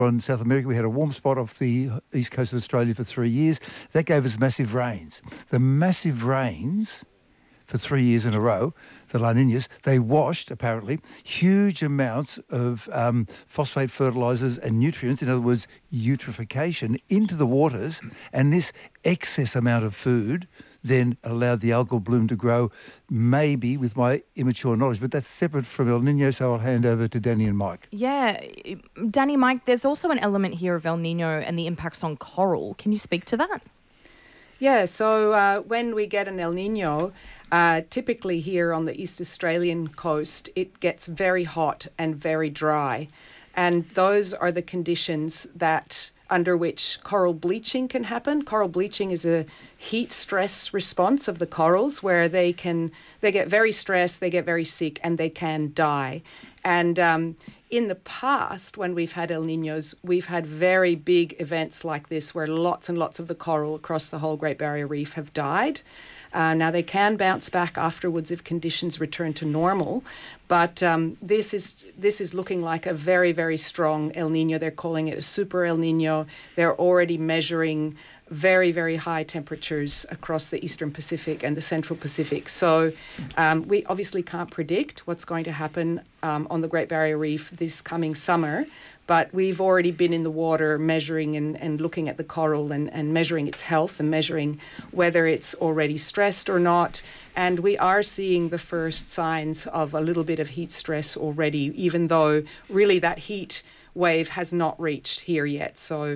on South America. We had a warm spot off the east coast of Australia for 3 years. That gave us massive rains. The massive rains for 3 years in a row, the La Niñas, they washed, apparently, huge amounts of phosphate fertilisers and nutrients, in other words, eutrophication, into the waters, and this excess amount of food then allowed the algal bloom to grow, maybe with my immature knowledge. But that's separate from El Nino, so I'll hand over to Danny and Mike. Yeah. Danny, Mike, there's also an element here of El Nino and the impacts on coral. Can you speak to that? Yeah, so when we get an El Nino, typically here on the East Australian coast, it gets very hot and very dry. And those are the conditions that under which coral bleaching can happen. Coral bleaching is a heat stress response of the corals where they get very stressed, they get very sick, and they can die. And in the past, when we've had El Niños, we've had very big events like this where lots and lots of the coral across the whole Great Barrier Reef have died. Now, they can bounce back afterwards if conditions return to normal, but this is looking like a very, very strong El Nino. They're calling it a super El Nino. They're already measuring very, very high temperatures across the Eastern Pacific and the Central Pacific. So we obviously can't predict what's going to happen on the Great Barrier Reef this coming summer, but we've already been in the water measuring and looking at the coral and measuring its health and measuring whether it's already stressed or not. And we are seeing the first signs of a little bit of heat stress already, even though really that heat wave has not reached here yet. So,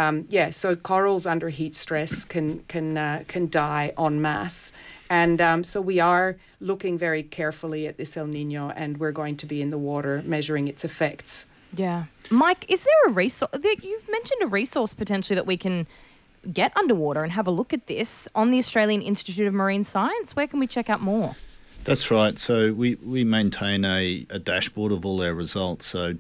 so corals under heat stress can die en masse. And so we are looking very carefully at this El Nino, and we're going to be in the water measuring its effects. Yeah. Mike, is there a resource? You've mentioned a resource potentially that we can get underwater and have a look at this on the Australian Institute of Marine Science. Where can we check out more? That's right. So we maintain a dashboard of all our results. So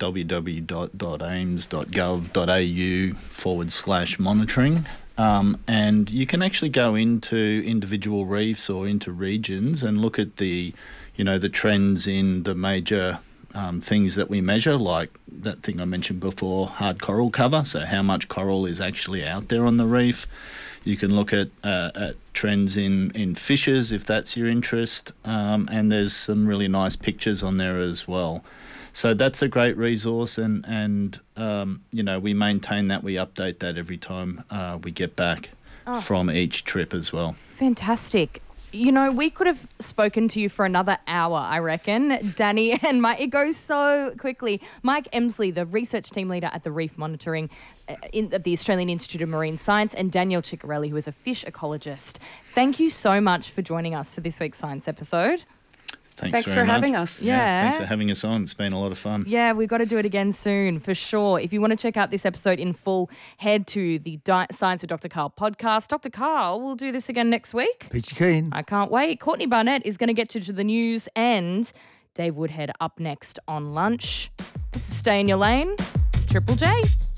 www.aims.gov.au/monitoring. And you can actually go into individual reefs or into regions and look at the trends in the major things that we measure, like that thing I mentioned before, hard coral cover, so how much coral is actually out there on the reef. You can look at trends in fishes if that's your interest, and there's some really nice pictures on there as well. So that's a great resource, and we maintain that, we update that every time we get back from each trip as well. Fantastic. We could have spoken to you for another hour, I reckon, Danny and Mike. It goes so quickly. Mike Emsley, the research team leader at the Reef Monitoring at the Australian Institute of Marine Science, and Danielle Ciccarelli, who is a fish ecologist. Thank you so much for joining us for this week's Science episode. Thanks for having us. Yeah. Thanks for having us on. It's been a lot of fun. Yeah, we've got to do it again soon, for sure. If you want to check out this episode in full, head to the Science with Dr. Karl podcast. Dr. Karl will do this again next week. Peachy keen. I can't wait. Courtney Barnett is going to get you to the news, and Dave Woodhead up next on lunch. This is Stay in Your Lane, Triple J.